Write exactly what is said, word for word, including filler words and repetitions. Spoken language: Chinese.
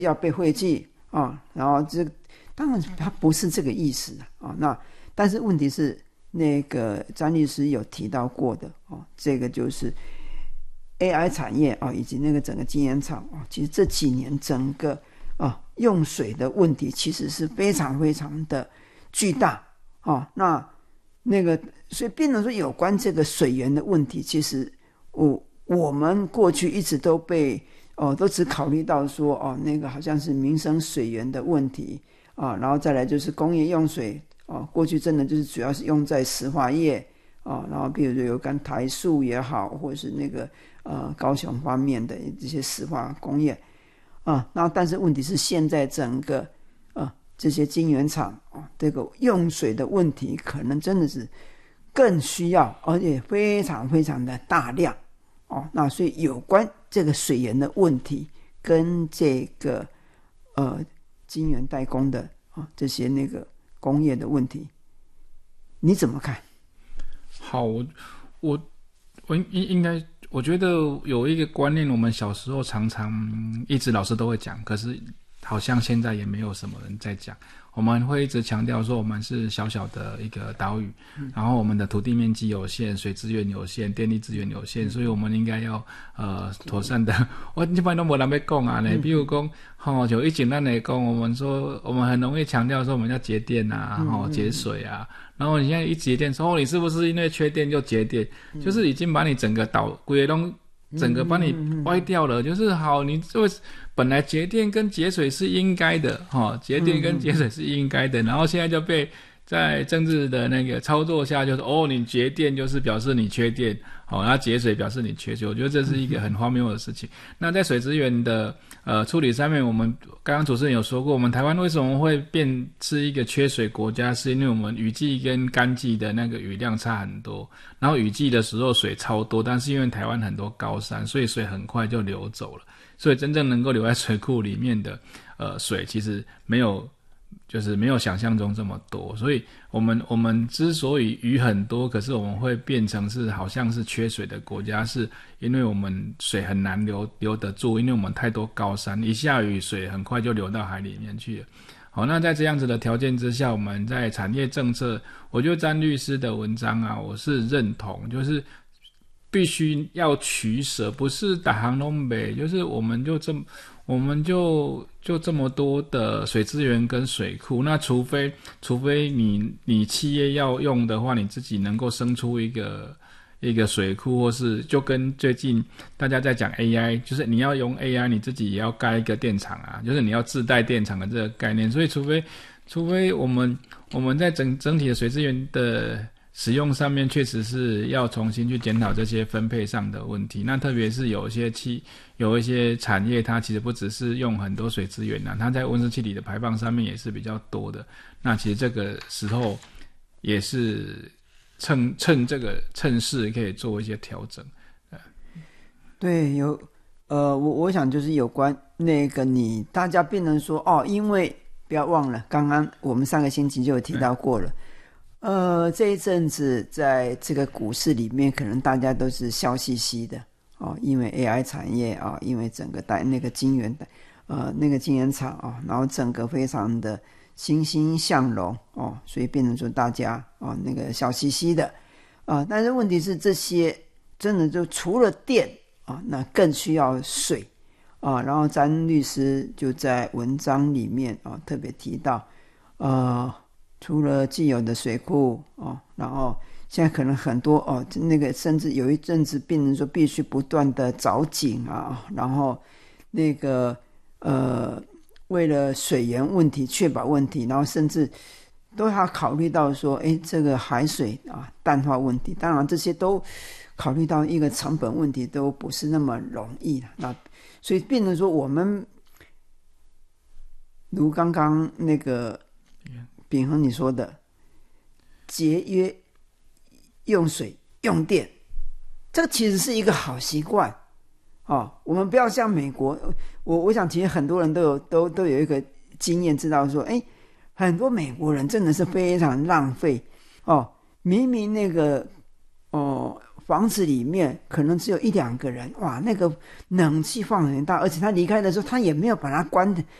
要被废弃啊，然后这当然它不是这个意思啊。那但是问题是，那个詹律师有提到过的哦，这个就是 A I 产业啊，以及那个整个晶圆厂啊，其实这几年整个啊用水的问题其实是非常非常的巨大啊。那那个所以变成说有关这个水源的问题，其实我我们过去一直都被哦都只考虑到说哦那个好像是民生水源的问题啊，然后再来就是工业用水。哦，过去真的就是主要是用在石化业啊，然后比如说有关台塑也好，或者是那个呃高雄方面的这些石化工业啊，然后但是问题是现在整个啊这些晶圆厂啊，这个用水的问题可能真的是更需要，而且非常非常的大量哦。那所以有关这个水源的问题跟这个呃晶圆代工的啊这些那个。工业的问题，你怎么看？ 好，我我我应应该，我觉得有一个观念，我们小时候常常一直老师都会讲，可是好像现在也没有什么人在讲。我们会一直强调说，我们是小小的一个岛屿，嗯、然后我们的土地面积有限，水资源有限，电力资源有限，所以我们应该要呃妥善的。我一般都没人要讲啊呢，比如讲，吼、哦，就以前咱来讲，我们说我们很容易强调说我们要节电啊，吼、哦、节水啊，然后你现在一节电，说哦你是不是因为缺电就节电？嗯、就是已经把你整个岛规都整个把你歪掉了，就是好，你就本来节电跟节水是应该的，哈，节电跟节水是应该的，然后现在就被在政治的那个操作下，就是哦，你节电就是表示你缺电，好，然后节水表示你缺水，我觉得这是一个很荒谬的事情。那在水资源的呃处理上面，我们刚刚主持人有说过，我们台湾为什么会变是一个缺水国家，是因为我们雨季跟干季的那个雨量差很多，然后雨季的时候水超多，但是因为台湾很多高山，所以水很快就流走了，所以真正能够留在水库里面的呃水其实没有。就是没有想象中这么多，所以我们我们之所以雨很多，可是我们会变成是好像是缺水的国家，是因为我们水很难留留得住，因为我们太多高山，一下雨水很快就流到海里面去了。好，那在这样子的条件之下，我们在产业政策，我觉得詹律师的文章啊，我是认同，就是必须要取舍，不是打行东北，就是我们就这么。我们就就这么多的水资源跟水库，那除非除非你你企业要用的话，你自己能够生出一个一个水库，或是就跟最近大家在讲 A I， 就是你要用 A I， 你自己也要盖一个电厂啊，就是你要自带电厂的这个概念。所以除非除非我们我们在整整体的水资源的使用上面确实是要重新去检讨这些分配上的问题，那特别是有一些气有一些产业，它其实不只是用很多水资源啊，它在温室气体的排放上面也是比较多的。那其实这个时候也是趁趁这个趁势可以做一些调整。 对，有呃，我我想就是有关那个你大家变成说哦，因为不要忘了，刚刚我们上个星期就有提到过了。呃，这一阵子在这个股市里面，可能大家都是笑嘻嘻的哦，因为 A I 产业啊、哦，因为整个带那个晶圆的呃那个晶圆厂啊、哦，然后整个非常的欣欣向荣哦，所以变成说大家啊、哦、那个笑嘻嘻的啊、呃，但是问题是这些真的就除了电啊、哦，那更需要水啊、哦，然后詹律师就在文章里面啊、哦、特别提到呃。除了既有的水库哦，然后现在可能很多哦，那个甚至有一阵子变成说必须不断的找井啊，然后那个呃，为了水源问题确保问题，然后甚至都要考虑到说，哎，这个海水啊淡化问题，当然这些都考虑到一个成本问题，都不是那么容易的。那所以变成说我们如刚刚那个。秉衡你说的节约用水用电，这个其实是一个好习惯哦。我们不要像美国，我我想其实很多人都有都都有一个经验，知道说，哎，很多美国人真的是非常浪费哦。明明那个哦房子里面可能只有一两个人，哇，那个冷气放很大，而且他离开的时候他也没有把它关